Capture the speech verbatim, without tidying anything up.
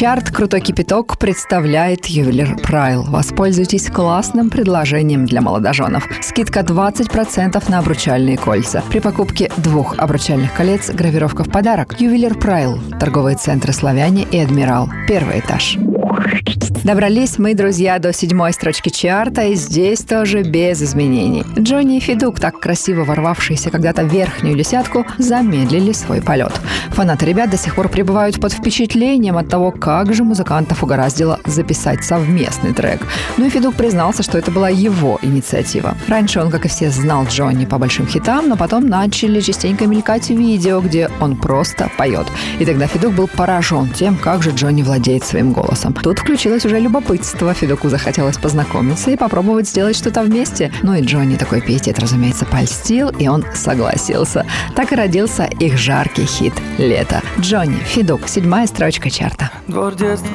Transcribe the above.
Чарт «Крутой кипяток» представляет ювелир Прайль. Воспользуйтесь классным предложением для молодоженов. Скидка двадцать процентов на обручальные кольца. При покупке двух обручальных колец гравировка в подарок. Ювелир Прайль. Торговые центры «Славяне» и «Адмирал». Первый этаж. Добрались мы, друзья, до седьмой строчки чарта, и здесь тоже без изменений. Джонни и Федук, так красиво ворвавшиеся когда-то в верхнюю десятку, замедлили свой полет. Фанаты ребят до сих пор пребывают под впечатлением от того, как же музыкантов угораздило записать совместный трек. Ну и Федук признался, что это была его инициатива. Раньше он, как и все, знал Джонни по большим хитам, но потом начали частенько мелькать видео, где он просто поет. И тогда Федук был поражен тем, как же Джонни владеет своим голосом. Тут включилось уже любопытство. Федуку захотелось познакомиться и попробовать сделать что-то вместе. Ну и Джонни такой пиетет, разумеется, польстил, и он согласился. Так и родился их жаркий хит «Лето». Джонни, Федук, седьмая строчка чарта.